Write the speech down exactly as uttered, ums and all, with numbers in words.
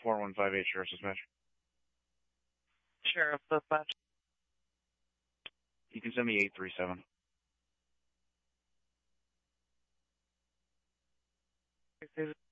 four one five eight, Sheriff's Dispatch. Sheriff Dispatch. You can send me eight three seven. This is